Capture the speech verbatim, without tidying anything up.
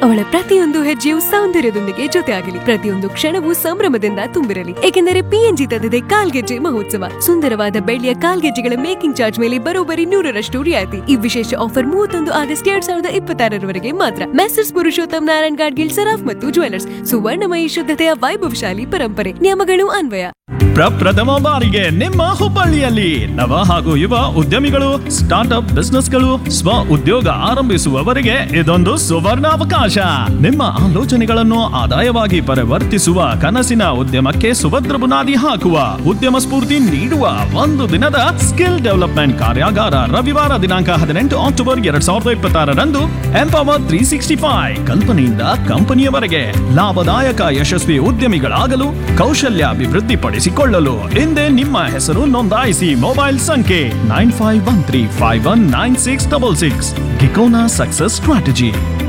ಅವಳ ಪ್ರತಿಯೊಂದು ಹೆಜ್ಜೆಯು ಸೌಂದರ್ಯದೊಂದಿಗೆ ಜೊತೆಯಾಗಲಿ, ಪ್ರತಿಯೊಂದು ಕ್ಷಣವೂ ಸಂಭ್ರಮದಿಂದ ತುಂಬಿರಲಿ. ಏಕೆಂದರೆ ಪಿಎನ್ಜಿ ತಂದಿದೆ ಕಾಲ್ಗೆಜ್ಜೆ ಮಹೋತ್ಸವ. ಸುಂದರವಾದ ಬೆಳ್ಳಿಯ ಕಾಲ್ಗೆಜ್ಜೆಗಳ ಮೇಕಿಂಗ್ ಚಾರ್ಜ್ ಮೇಲೆ ಬರೋಬ್ಬರಿ ನೂರರಷ್ಟು ರಿಯಾಯಿತಿ. ಈ ವಿಶೇಷ ಆಫರ್ ಮೂವತ್ತೊಂದು ಆಗಸ್ಟ್ ಎರಡ್ ಸಾವಿರದ ಇಪ್ಪತ್ತಾರರವರೆಗೆ ಮಾತ್ರ. ಮೆಸರ್ಸ್ ಪುರುಷೋತ್ತಮ್ ನಾರಾಯಣ್ ಗಾಡ್ಗಿಲ್ ಸರಾಫ್ ಮತ್ತು ಜ್ಯುವೆಲರ್ಸ್, ಸುವರ್ಣಮಯಿ ಶುದ್ಧತೆಯ ವೈಭವಶಾಲಿ ಪರಂಪರೆ. ನಿಯಮಗಳು ಅನ್ವಯ. ಪ್ರಪ್ರಥಮ ಬಾರಿಗೆ ನಿಮ್ಮ ಹುಬ್ಬಳ್ಳಿಯಲ್ಲಿ ನವ ಹಾಗೂ ಯುವ ಉದ್ಯಮಿಗಳು, ಸ್ಟಾರ್ಟ್ಅಪ್ ಬಿಸ್ನೆಸ್ಗಳು, ಸ್ವ ಉದ್ಯೋಗ ಆರಂಭಿಸುವವರಿಗೆ ಇದೊಂದು ಸುವರ್ಣ ಅವಕಾಶ. ನಿಮ್ಮ ಆಲೋಚನೆಗಳನ್ನು ಆದಾಯವಾಗಿ ಪರಿವರ್ತಿಸುವ ಕನಸಿನ ಉದ್ಯಮಕ್ಕೆ ಸುಭದ್ರ ಬುನಾದಿ ಹಾಕುವ, ಉದ್ಯಮ ಸ್ಫೂರ್ತಿ ನೀಡುವ ಒಂದು ದಿನದ ಸ್ಕಿಲ್ ಡೆವಲಪ್ಮೆಂಟ್ ಕಾರ್ಯಾಗಾರ ರವಿವಾರ ದಿನಾಂಕ ಹದಿನೆಂಟು ಅಕ್ಟೋಬರ್ ಎರಡ್ ಸಾವಿರದ ಇಪ್ಪತ್ತಾರರಂದು ಎಂಪವರ್ ತ್ರೀ ಸಿಕ್ಸ್ಟಿ ಫೈವ್ ಕಲ್ಪನೆಯಿಂದ ಕಂಪನಿಯವರೆಗೆ ಲಾಭದಾಯಕ ಯಶಸ್ವಿ ಉದ್ಯಮಿಗಳಾಗಲು, ಕೌಶಲ್ಯ ಅಭಿವೃದ್ಧಿಪಡಿಸಿಕೊಳ್ಳಲು ಹಿಂದೆ ನಿಮ್ಮ ಹೆಸರು ನೋಂದಾಯಿಸಿ. ಮೊಬೈಲ್ ಸಂಖ್ಯೆ nine five one three five one nine six double six. ಗಿಕೋನಾ success strategy.